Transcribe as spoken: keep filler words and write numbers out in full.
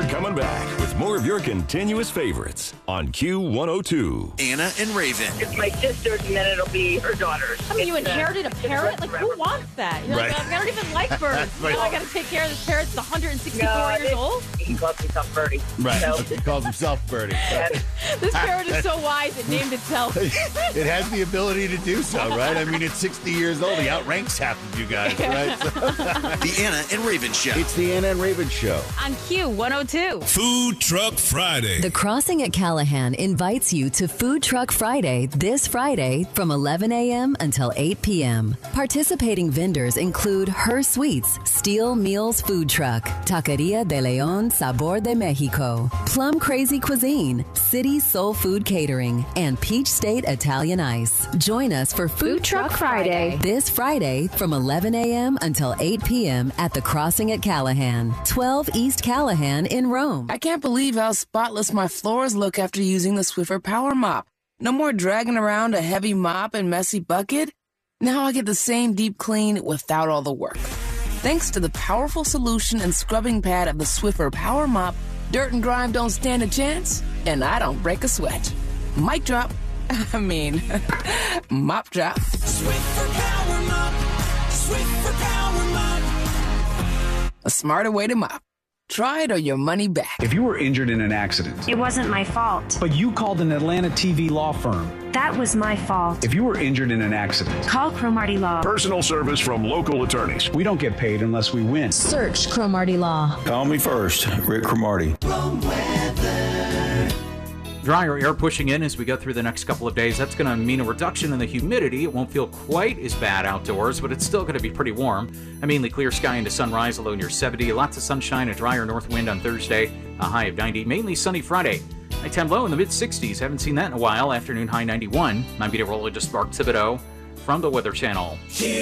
coming back with more of your continuous favorites on Q one oh two. Anna and Raven. It's my sister's, and then it'll be her daughter's. I mean, you It's, uh, inherited a it's parrot? Like, forever. who wants that? You're Right. like, I don't even like birds. Right. Now I got to take care of this parrot that's one hundred sixty-four No, years it- old? He calls himself Birdie. Right. So, He calls himself Birdie. This parrot is so wise, it named itself. It has the ability to do so, right? I mean, it's sixty years old. He outranks half of you guys, right? So, The Anna and Raven Show. it's the Anna and Raven Show. On Q one oh two. Food Truck Friday. The Crossing at Callahan invites you to Food Truck Friday this Friday from eleven a.m. until eight p.m. Participating vendors include Her Sweets, Steel Meals Food Truck, Taqueria de León Sabor de Mexico, Plum Crazy Cuisine, City Soul Food Catering, and Peach State Italian Ice. Join us for Food, Truck Friday this Friday from eleven a.m. until eight p.m. at the Crossing at Callahan, twelve East Callahan in Rome. I can't believe how spotless my floors look after using the Swiffer Power Mop. No more dragging around a heavy mop and messy bucket. Now I get the same deep clean without all the work. Thanks to the powerful solution and scrubbing pad of the Swiffer Power Mop, dirt and grime don't stand a chance, and I don't break a sweat. Mic drop. I mean, mop drop. Swiffer Power Mop. Swiffer Power Mop. A smarter way to mop. Try it or your money back. If you were injured in an accident, It wasn't my fault. but you called an Atlanta T V law firm. That was my fault. If you were injured in an accident, Call Cromartie Law. Personal service from local attorneys. we don't get paid unless we win. Search Cromartie Law. Call me first, Rick Cromartie. Drier air pushing in as we go through the next couple of days. That's going to mean a reduction in the humidity. It won't feel quite as bad outdoors, but it's still going to be pretty warm. A mainly clear sky into sunrise, a low near seventy. Lots of sunshine, a drier north wind on Thursday, a high of ninety. Mainly sunny Friday. Nighttime low in the mid sixties. Haven't seen that in a while. Afternoon high ninety-one. I'm Meteorologist Mark Thibodeau from the Weather Channel.